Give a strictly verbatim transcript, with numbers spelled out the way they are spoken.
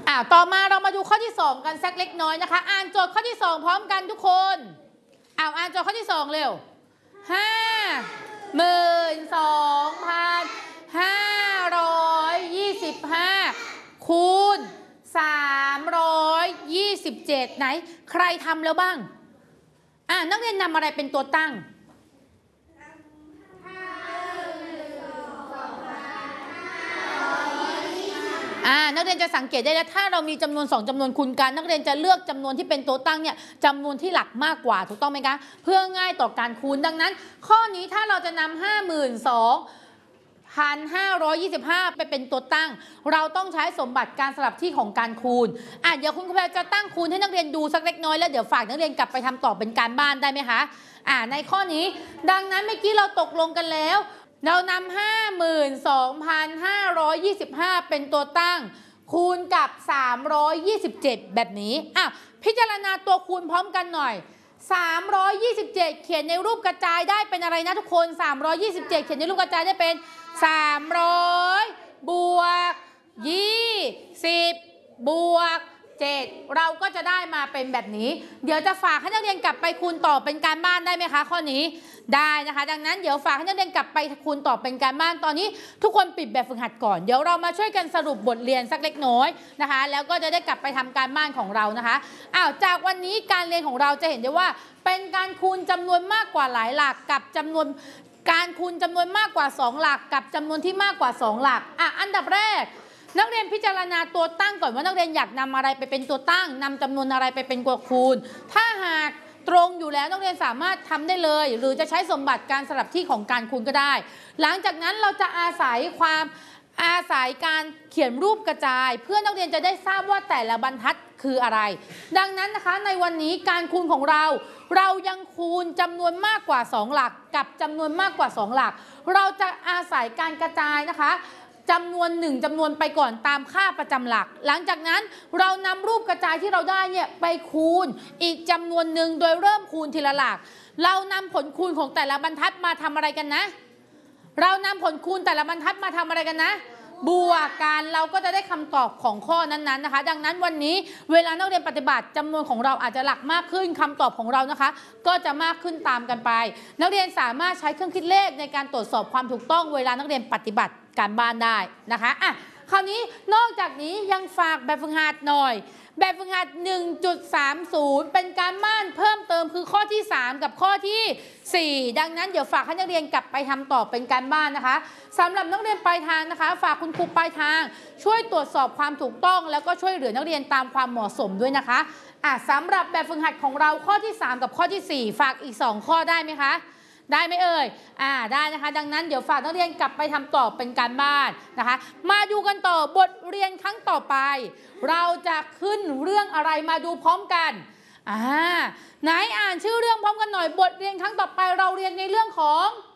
อ่าต่อมาเรามาดูข้อที่สองกันสักเล็กน้อยนะคะอ่านโจทย์ข้อที่สองพร้อมกันทุกคนอ่าอ่านโจทย์ข้อที่สองเร็วห้าหมื่นสองพันห้าร้อยยี่สิบห้าคูณสามร้อยยี่สิบเจ็ดไหนใครทำแล้วบ้างอ่านักเรียนนำอะไรเป็นตัวตั้งอ่านักเรียนจะสังเกตได้แล้วถ้าเรามีจำนวนสองจำนวนคูณกันนักเรียนจะเลือกจำนวนที่เป็นตัวตั้งเนี่ยจำนวนที่หลักมากกว่าถูกต้องไหมคะเพื่อง่ายต่อการคูณดังนั้นข้อนี้ถ้าเราจะนำห้าหมื่นสองพันห้าร้อยยี่สิบห้าไปเป็นตัวตั้งเราต้องใช้สมบัติการสลับที่ของการคูณอ่ะเดี๋ยวคุณครูแพรจะตั้งคูณให้นักเรียนดูสักเล็กน้อยแล้วเดี๋ยวฝากนักเรียนกลับไปทำต่อเป็นการบ้านได้ไหมคะอ่าในข้อนี้ดังนั้นเมื่อกี้เราตกลงกันแล้วเรานำห้าหมื่นสองพันห้าร้อยยี่สิบห้าเป็นตัวตั้งคูณกับสามร้อยยี่สิบเจ็ดแบบนี้อ่ะพิจารณาตัวคูณพร้อมกันหน่อยสามร้อยยี่สิบเจ็ดเขียนในรูปกระจายได้เป็นอะไรนะทุกคนสามร้อยยี่สิบเจ็ดเขียนในรูปกระจายได้เป็นสามร้อยบวกยี่สิบบวกเจ็ดเราก็จะได้มาเป็นแบบนี้เดี๋ยวจะฝากให้นักเรียนกลับไปคูณต่อเป็นการบ้านได้ไหมคะข้อนี้ได้นะคะดังนั้นเดี๋ยวฝากให้นักเรียนกลับไปคูณต่อเป็นการบ้านตอนนี้ทุกคนปิดแบบฝึกหัดก่อนเดี๋ยวเรามาช่วยกันสรุปบทเรียนสักเล็กน้อยนะคะแล้วก็จะได้กลับไปทำการบ้านของเรานะคะอ้าวจากวันนี้การเรียนของเราจะเห็นได้ว่าเป็นการคูณจำนวนมากกว่าหลายหลักกับจำนวนการคูณจำนวนมากกว่าสองหลักกับจำนวนที่มากกว่าสองหลักอ่ะอันดับแรกนักเรียนพิจารณาตัวตั้งก่อนว่านักเรียนอยากนำอะไรไปเป็นตัวตั้งนำจำนวนอะไรไปเป็นตัวคูณถ้าหากตรงอยู่แล้วนักเรียนสามารถทำได้เลยหรือจะใช้สมบัติการสลับที่ของการคูณก็ได้หลังจากนั้นเราจะอาศัยความอาศัยการเขียนรูปกระจายเพื่อนักเรียนจะได้ทราบว่าแต่ละบรรทัดคืออะไรดังนั้นนะคะในวันนี้การคูณของเราเรายังคูณจำนวนมากกว่าสองหลักกับจำนวนมากกว่าสองหลักเราจะอาศัยการกระจายนะคะจำนวนหนึ่งจำนวนไปก่อนตามค่าประจำหลักหลังจากนั้นเรานำรูปกระจายที่เราได้เนี่ยไปคูณอีกจำนวนหนึ่งโดยเริ่มคูณทีละหลักเรานำผลคูณของแต่ละบรรทัดมาทำอะไรกันนะเรานำผลคูณแต่ละบรรทัดมาทำอะไรกันนะบวกกันเราก็จะได้คำตอบของข้อนั้นๆนะคะดังนั้นวันนี้เวลานักเรียนปฏิบัติจำนวนของเราอาจจะหลักมากขึ้นคำตอบของเรานะคะก็จะมากขึ้นตามกันไปนักเรียนสามารถใช้เครื่องคิดเลขในการตรวจสอบความถูกต้องเวลานักเรียนปฏิบัติการบ้านได้นะคะอ่ะคราวนี้นอกจากนี้ยังฝากแบบฝึกหัดหน่อยแบบฝึกหัด หนึ่งจุดสามศูนย์ เป็นการบ้านเพิ่มเติมคือข้อที่สามกับข้อที่สี่ดังนั้นเดี๋ยวฝากให้นักเรียนกลับไปทำต่อเป็นการบ้านนะคะสำหรับนักเรียนปลายทางนะคะฝากคุณครูปลายทางช่วยตรวจสอบความถูกต้องแล้วก็ช่วยเหลือนักเรียนตามความเหมาะสมด้วยนะคะอ่ะสำหรับแบบฝึกหัดของเราข้อที่สามกับข้อที่สี่ฝากอีกสองข้อได้ไหมคะได้ไหมเอ่ยอ่าได้นะคะดังนั้นเดี๋ยวฝากนักเรียนกลับไปทำต่อเป็นการบ้านนะคะมาดูกันต่อบทเรียนครั้งต่อไปเราจะขึ้นเรื่องอะไรมาดูพร้อมกันอ่าไหนอ่านชื่อเรื่องพร้อมกันหน่อยบทเรียนครั้งต่อไปเราเรียนในเรื่องของ